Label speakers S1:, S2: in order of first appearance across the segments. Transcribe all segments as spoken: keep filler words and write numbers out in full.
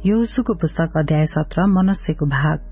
S1: यहोशूको पुस्तक अध्याय सत्र मनस्सेको भाग।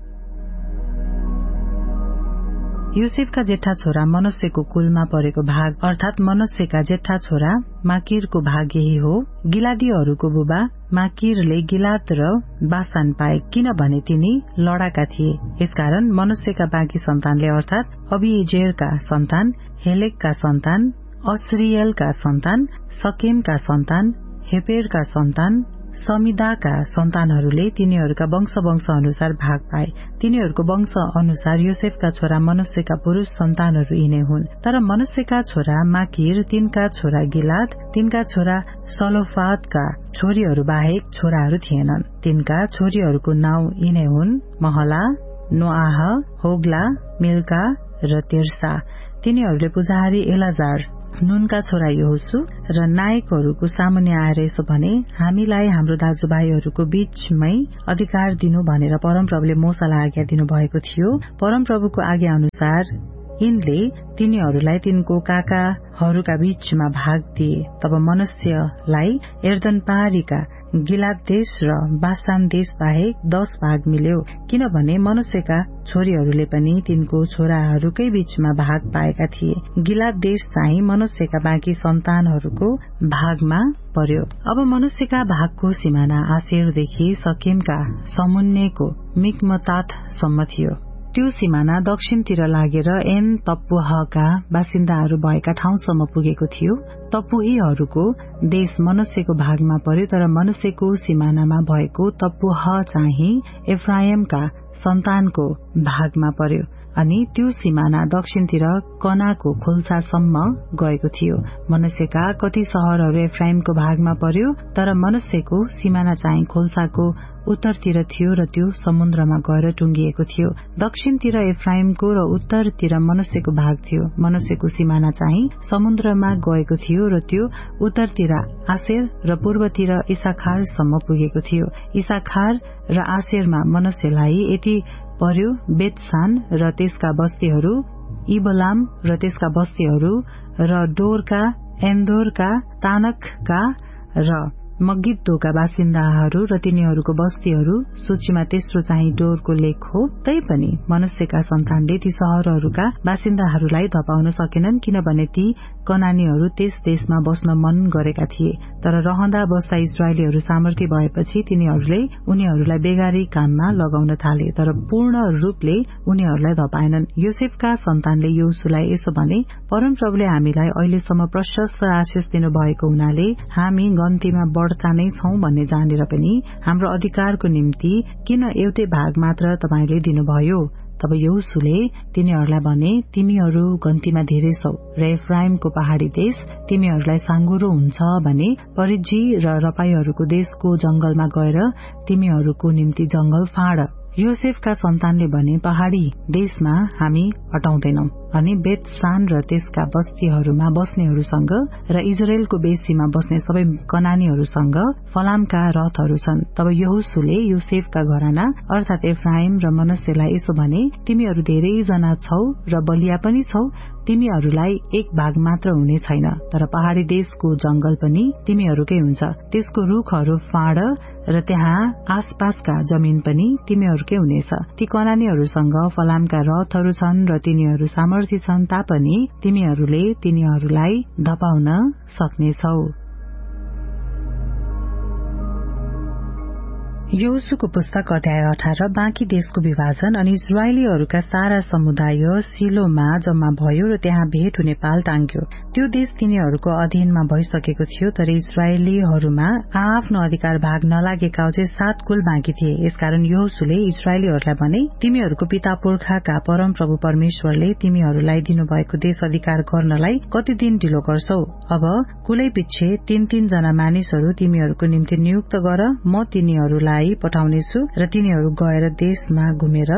S1: योसेफका जेठा छोरा मनस्सेको कुलमा परेको भाग अर्थात मनस्सेका जेठा छोरा माकिरको भाग यही हो। गिलादीहरूको बुबा माकिरले गिलाद र बासान पाए, किनभने तिनी लडाका थिए। यसकारण मनस्सेका बाँकी सन्तानले अर्थात अबिएजेरका सन्तान, हेलेकका सन्तान, अस्रियलका सन्तान, सकेमका सन्तान, हेपेरका सन्तान, समिदाका सन्तानहरूले तिनीहरूका वंश वंश अनुसार भाग पाए। तिनीहरूको वंश अनुसार योसेफका छोरा मनस्सेका पुरुष सन्तानहरू यिनै हुन्। तर मनस्सेका छोरा माकिर, तिनका छोरा गिलाद, तिनका छोरा सलोफादका छोरीहरू बाहेक छोराहरू थिएनन्। तिनका छोरीहरूको नाउँ यिनै हुन् महला, नोआह, होग्ला, मिल्का र तिर्सा। तिनीहरूले पुजारी एलाजार, नुनका छोरा यहोशू र नायकहरूको सामुन्ने आएर यसो भने, हामीलाई हाम्रो दाजुभाइहरूको बीचमै अधिकार दिनु भनेर परमप्रभुले मोसालाई आज्ञा दिनु भएको थियो। परमप्रभुको आज्ञा अनुसार यिनले तिनीहरूलाई तिनको काकाहरूका बीचमा भाग दिए। तब मनस्सेलाई यर्दन पारीका गिलाद देश र बासान देश बाहेक दश भाग मिल्यो, किनभने मनस्सेका छोरीहरूले पनि तिनको छोराहरूकै बीचमा भाग पाएका थिए। गिलाद देश चाहिँ मनस्सेका बाँकी सन्तानहरूको भागमा पर्यो। अब मनस्सेका भागको सिमाना आशेरदेखि सकेमका समुन्नेको मिकमतात-सम्म थियो। त्यो सिमाना दक्षिणतिर लागेर एन तप्पुहका बासिन्दाहरू भएका ठाउँसम्म पुगेको थियो। तप्पुहीहरूको देश मनस्सेको भागमा पर्यो, तर मनस्सेको सिमानामा भएको तप्पुह चाहिँ एफ्राइमका सन्तानको भागमा पर्यो अनि त्यो सिमाना दक्षिणतिर कनाको खोल्सासम्म गएको थियो। मनस्सेका कति शहरहरू एफ्राइमको भागमा पर्यो, तर मनस्सेको सिमाना चाहिँ खोल्साको उत्तरतिर थियो र त्यो समुद्रमा गएर टुंगिएको थियो। दक्षिणतिर एफ्राइमको र उत्तरतिर मनस्सेको भाग थियो। मनस्सेको सिमाना चाहिँ समुद्रमा गएको थियो र त्यो उत्तरतिर आशेर र पूर्वतिर इसाखारसम्म पुगेको थियो। इसाखार र आशेरमा मनस्सेलाई यति पर्यो, बेतसान र त्यसका बस्तीहरू, इबलाम र त्यसका बस्तीहरू र डोरका, एन्दोरका, तानकका र मगिद्दोका बासिन्दाहरू र तिनीहरूको बस्तीहरू। सूचीमा तेस्रो चाहिँ डोरको लेख हो। तैपनि मनस्सेका सन्तानले ती शहरहरूका बासिन्दाहरूलाई धपाउन सकेनन्, किनभने ती कनानीहरू त्यस देशमा बस्न मन गरेका थिए। तर रहँदा बस्दा इस्राएलीहरू सामर्थ्य भएपछि तिनीहरूले उनीहरूलाई बेगारी काममा लगाउन थाले, तर पूर्ण रूपले उनीहरूलाई धपाएनन्। योसेफका सन्तानले यहोशूलाई यसो भने, परमप्रभुले हामीलाई अहिलेसम्म प्रशस्त आशिष दिनु भएको हुनाले हामी गन्तीमा बढ्ता नै छौं भन्ने जानेर पनि हाम्रो अधिकारको निम्ति किन एउटै भाग मात्र तपाईले दिनुभयो? तब यहोशूले तिनीहरूलाई भने, तिमीहरू गन्तीमा धेरै छौ र एफ्राइमको पहाड़ी देश तिमीहरूलाई साँगुरो हुन्छ भने परिजी र रपाईहरूको देशको जंगलमा गएर तिमीहरूको निम्ति जंगल फाँड। योसेफका सन्तानले भने, पहाड़ी देशमा हामी हटाउँदैनौ अनि बेतसान र त्यसका बस्तीहरूमा बस्नेहरूसँग र इजरायलको बेसीमा बस्ने सबै कनानीहरूसँग फलामका रथहरू छन्। तब यहोशूले योसेफका घराना अर्थात एफ्राइम र मनस्सेलाई यसो भने, तिमीहरू धेरै जना छौ र बलिया पनि छौ। तिमीहरूलाई एक भाग मात्र हुने छैन, तर पहाड़ी देशको जंगल पनि तिमीहरूकै हुन्छ। त्यसको रूखहरू फाँड र त्यहाँ आसपासका जमिन पनि तिमीहरूकै हुनेछ। ती कनानीहरूसँग फलामका रथहरू छन् र तिनीहरू सामर्थ्य छन्, तापनि तिमीहरूले तिनीहरूलाई धपाउन सक्नेछौ। यहोशूको पुस्तक अध्याय अठार। बाँकी देशको विभाजन अनि इस्राएलीहरूका सारा समुदाय सिलोमा जम्मा भयो र त्यहाँ भेट हुने पाल टांग्यो। त्यो देश तिनीहरूको अधीनमा भइसकेको थियो, तर इस्राएलीहरूमा आफ्नो अधिकार भाग नलागेका अझै सात कुल बाँकी थिए। यसकारण यहोशूले इस्राएलीहरूलाई भने, तिमीहरूको पिता पुर्खाका परमप्रभु परमेश्वरले तिमीहरूलाई दिनुभएको देश अधिकार गर्नलाई कति दिन ढिलो गर्छौ? अब कुलै पिच्छे तीन तीन जना मानिसहरू तिमीहरूको निम्ति नियुक्त गर। म तिनीहरूलाई पठाउनेछु र तिनीहरू गएर देशमा घुमेर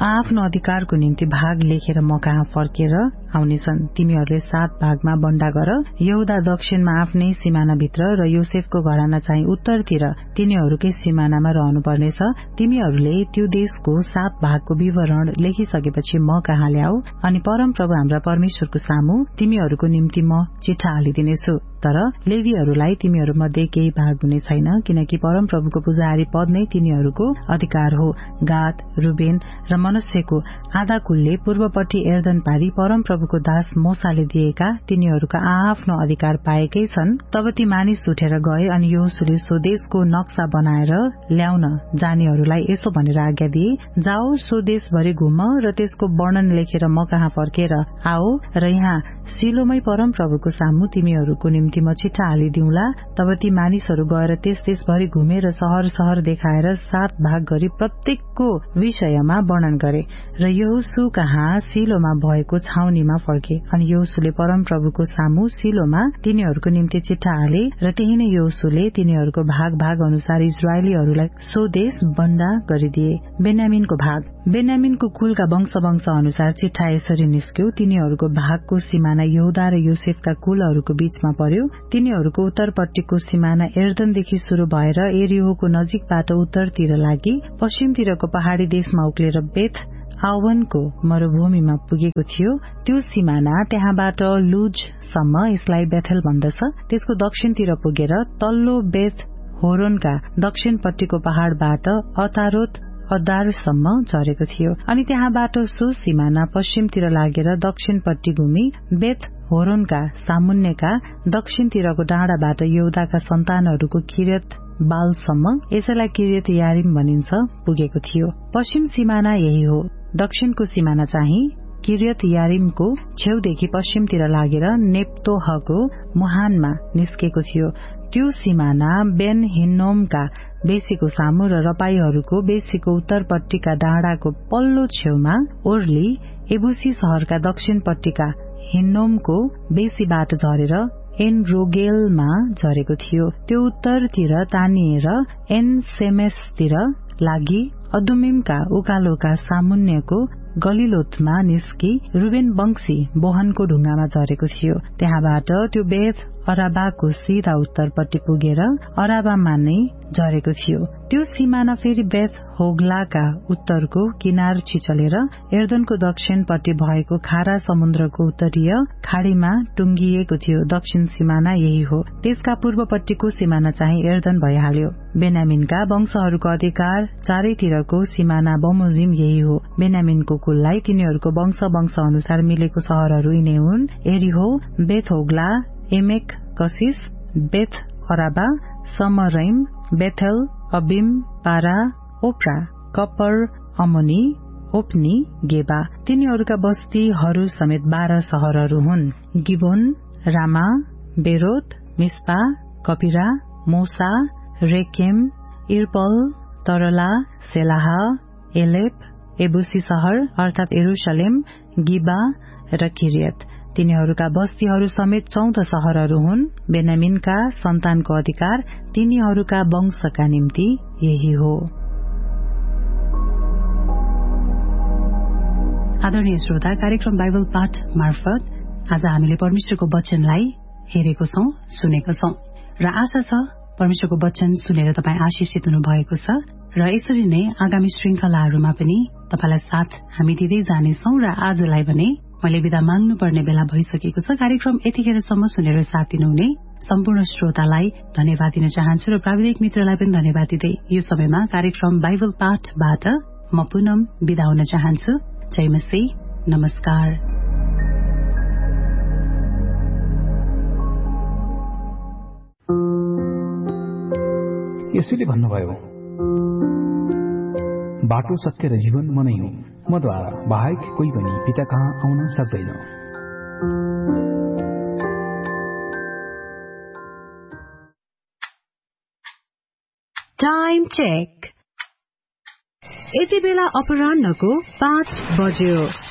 S1: आफ्नो अधिकारको निम्ति भाग लेखेर म कहाँ फर्केर आउनेछन्। तिमीहरूले सात भागमा बण्डा गर। यहुदा दक्षिणमा आफ्नै सिमानाभित्र र योसेफको घराना चाहिँ उत्तरतिर तिनीहरूकै सिमानामा रहनुपर्नेछ। तिमीहरूले त्यो देशको सात भागको विवरण लेखिसकेपछि म कहाँ ल्याऊ अनि परमप्रभु हाम्रा परमेश्वरको सामु तिमीहरूको निम्ति म चिठा हालिदिनेछु। तर लेवीहरूलाई तिमीहरूमध्ये केही भाग हुने छैन, किनकि परमप्रभुको पुजारी पद नै तिनीहरूको अधिकार हो। गाद, रुबेन र मनस्सेको आधा कुलले पूर्वपट्टि एर्दन पारी परमप्रभुको दास मोसाले दिएका तिनीहरूका आआफ्नो अधिकार पाएकै छन्। तब ती मानिस उठेर गए अनि यहोशूले सो देशको नक्सा बनाएर ल्याउन जानेहरूलाई यसो भनेर आज्ञा दिए, जाओ सो देशभरि घुम र त्यसको वर्णन लेखेर म कहाँ फर्केर आओ र यहाँ सिलोमै परमप्रभुको सामु तिमीहरूको निम्ति म चिठा हालिदिउँला। तब ती मानिसहरू गएर त्यस देशभरि घुमेर शहर शहर देखाएर सात भाग गरी प्रत्येकको विषयमा वर्णन गरे र यहोशू कहाँ सिलोमा भएको छाउनीमा फर्के। अनि यहोशूले परमप्रभुको सामु सिलोमा तिनीहरूको निम्ति चिठा हाले र त्यही नै यहोशूले तिनीहरूको भाग भाग अनुसार इस्राएलीहरूलाई सो देश बण्डा गरिदिए। बेन्यामिनको भाग। बेन्यामिनको कुलका वंश वंश अनुसार चिठा यसरी निस्क्यो। तिनीहरूको भागको सिमाना यहुदा र योसेफका कुलहरूको बीचमा पर्यो। तिनीहरूको उत्तरपट्टिको सिमाना एर्दनदेखि शुरू भएर एरियोको नजिकबाट उत्तरतिर लागि पश्चिमतिरको पहाड़ी देशमा उक्लेर बेथ आवनको मरूभूमिमा पुगेको थियो। त्यो सिमाना त्यहाँबाट लुजसम्म, यसलाई बेथेल भन्दछ, त्यसको दक्षिणतिर पुगेर तल्लो बेथ होरोनका दक्षिणपट्टिको पहाड़बाट अतारोत अदारसम्म झरेको थियो। अनि त्यहाँबाट सो सिमाना पश्चिमतिर लागेर दक्षिणपट्टि घुमी बेथ होरोनका सामुन्नेका दक्षिणतिरको डाँडाबाट यहुदाका सन्तानहरूको किर्यत बालसम्म, यसैलाई किर्यत यारिम भनिन्छ, पुगेको थियो। पश्चिम सिमाना यही हो। दक्षिणको सिमाना चाहिँ किर्यत यारिमको छेउदेखि पश्चिमतिर लागेर नेप्तोहको मुहानमा निस्केको थियो। त्यो सिमाना बेन हिन्नोमका बेसीको सामु र रपाईहरूको बेसीको उत्तरपट्टिका डाँडाको पल्लो छेउमा ओर्ली एबुसी शहरका दक्षिणपट्टिका हिन्नोमको बेसीबाट झरेर एन रोगेलमा झरेको थियो। त्यो उत्तरतिर तानिएर एन सेमेसतिर लागि अदुमिमका उकालोका सामुन्यको गलिलोतमा निस्की रुबेन वंशी बोहनको ढुङ्गामा झरेको थियो। त्यहाँबाट त्यो बेथ अराबाको सीधा उत्तरपट्टि पुगेर अराबामा नै झरेको थियो। त्यो सिमाना फेरि बेथ होगलाका उत्तरको किनार छिचलेर एर्दनको दक्षिणपट्टि भएको खारा समुद्रको उत्तरीय खाड़ीमा टुंगिएको थियो। दक्षिण सिमाना यही हो। त्यसका पूर्वपट्टिको सिमाना चाहिँ एर्दन भइहाल्यो। बेन्यामिनका वंशहरूको अधिकार चारैतिरको सिमाना बमोजिम यही हो। बेन्यामिनको कुललाई तिनीहरूको वंश वंश अनुसार मिलेको शहरहरू यिनै हुन्: एरिहो, बेथ होगला, एमेक कसिस, बेथ अराबा, समरैम, बेथेल, अबिम, पारा, ओप्रा, कपर, अमोनी, ओप्नी, गेबा। तिनीहरूका बस्तीहरू समेत बाह्र शहरहरू हुन्: गिबोन, रामा, बेरोत, मिस्पा, कपिरा, मोसा, रेकेम, इर्पल, तरला, सेलाहा, एलेप, एबुसी शहर अर्थात यरुशलेम, गिबा र किर्यत। तिनीहरूका बस्तीहरू समेत चौध शहरहरू हुन्। बेन्यामिनका सन्तानको अधिकार तिनीहरूका वंशका निम्ति यही हो। आदरणीय श्रोता, कार्यक्रम बाइबल पाठ मार्फत आज हामीले परमेश्वरको वचनलाई हेरेको छौं, सुनेको छौं र आशा छ परमेश्वरको वचन सुनेर तपाईँ आशिषित हुनु भएको छ र यसरी नै आगामी श्रृंखलाहरूमा पनि तपाईलाई साथ हामी दिँदै जानेछौं। र आजलाई भने मैले विदा माग्नुपर्ने बेला भइसकेको छ। कार्यक्रम यतिखेरसम्म सुनेर साथ दिनुहुने सम्पूर्ण श्रोतालाई धन्यवाद दिन चाहन्छु र प्राविधिक मित्रलाई पनि धन्यवाद दिँदै यो समयमा कार्यक्रम बाइबल पाठबाट म पुनः विदा हुन चाहन्छु। जय मसीह, नमस्कार।
S2: यसैले भन्नुभयो, बाटो, सत्य र जीवन म नै हुँ, मद्वारा बाहेक कोही पनि पिता कहाँ आउन सक्दैन।
S3: Time check. यति बेला अपराह्नको पाँच बज्यो।